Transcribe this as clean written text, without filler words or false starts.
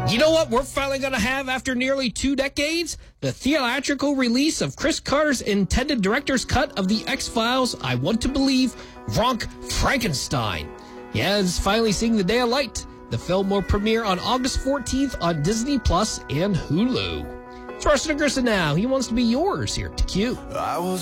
You know what we're finally going to have after nearly 2 decades? The theatrical release of Chris Carter's intended director's cut of The X-Files, I Want to Believe, Ronk Frankenstein. Yeah, it's finally seeing the day of light. The film will premiere on August 14th on Disney Plus and Hulu. It's Russ Nickerson now. He wants to be yours here at Q.